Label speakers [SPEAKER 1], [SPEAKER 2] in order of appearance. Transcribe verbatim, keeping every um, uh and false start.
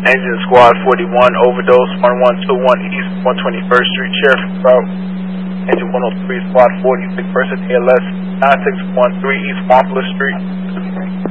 [SPEAKER 1] Engine Squad forty-one, overdose, one one two one East, one twenty-first Street, Sheriff route. Engine one oh three, Squad forty, sick person, A L S, nine six one three East Wampler Street.